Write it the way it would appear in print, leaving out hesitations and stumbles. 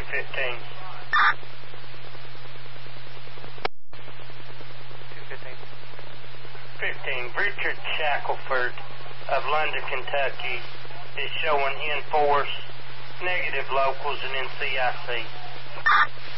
215. 15. Richard Shackelford of London, Kentucky is showing in force, negative locals and NCIC.